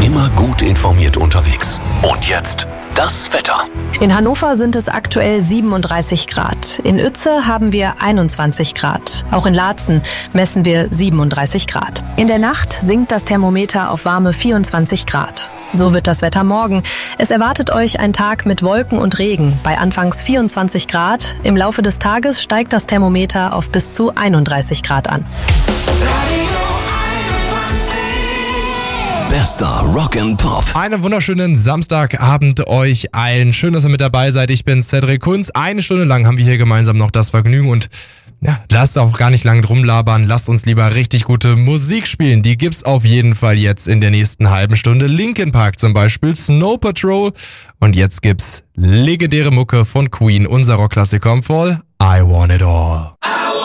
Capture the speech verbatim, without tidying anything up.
Immer gut informiert unterwegs. Und jetzt das Wetter. In Hannover sind es aktuell siebenunddreißig Grad. In Uetze haben wir einundzwanzig Grad. Auch in Laatzen messen wir siebenunddreißig Grad. In der Nacht sinkt das Thermometer auf warme vierundzwanzig Grad. So wird das Wetter morgen. Es erwartet euch ein Tag mit Wolken und Regen bei anfangs vierundzwanzig Grad. Im Laufe des Tages steigt das Thermometer auf bis zu einunddreißig Grad an. Bester Rock and Pop. Einen wunderschönen Samstagabend euch allen. Schön, dass ihr mit dabei seid. Ich bin Cedric Kunz. Eine Stunde lang haben wir hier gemeinsam noch das Vergnügen und ja, lasst auch gar nicht lange drum labern. Lasst uns lieber richtig gute Musik spielen. Die gibt's auf jeden Fall jetzt in der nächsten halben Stunde. Linkin Park zum Beispiel, Snow Patrol. Und jetzt gibt's legendäre Mucke von Queen, unser Rockklassiker im Fall, I Want It All.